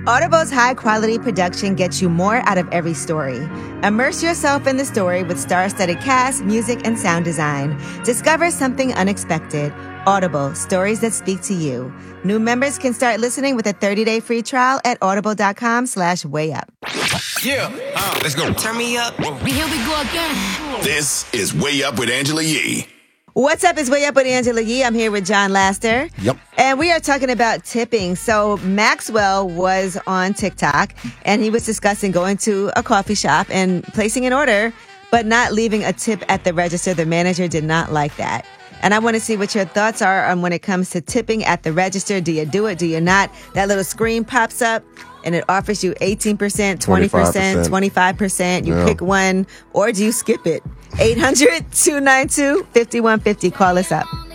Audible's high-quality production gets you more out of every story. Immerse yourself in the story with star-studded cast, music, and sound design. Discover something unexpected. Audible, stories that speak to you. New members can start listening with a 30-day free trial at audible.com/wayup. Yeah, let's go. Turn me up. Here we go again. This is Way Up with Angela Yee. What's up? It's Way Up with Angela Yee. I'm here with John Laster. Yep. And we are talking about tipping. So Maxwell was on TikTok and he was discussing going to a coffee shop and placing an order, but not leaving a tip at the register. The manager did not like that. And I want to see what your thoughts are on when it comes to tipping at the register. Do you do it? Do you not? That little screen pops up and it offers you 18%, 20%, 25%. You pick one, or do you skip it? 800-292-5150. Call us up.